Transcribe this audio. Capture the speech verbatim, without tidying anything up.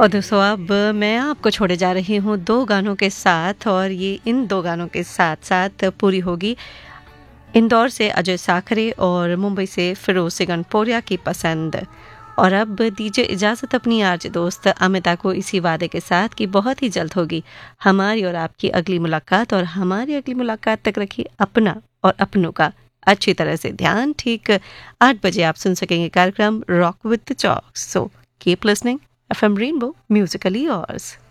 और दोस्तों अब मैं आपको छोड़े जा रही हूँ दो गानों के साथ, और ये इन दो गानों के साथ साथ पूरी होगी इंदौर से अजय साखरे और मुंबई से फिरोज सिगन पोरिया की पसंद। और अब दीजिए इजाज़त अपनी आरजे दोस्त अमिता को इसी वादे के साथ कि बहुत ही जल्द होगी हमारी और आपकी अगली मुलाकात, और हमारी अगली मुलाकात तक रखिए अपना और अपनों का अच्छी तरह से ध्यान। ठीक आठ बजे आप सुन सकेंगे कार्यक्रम rock with the chalks. So keep listening, F M rainbow, Musically yours.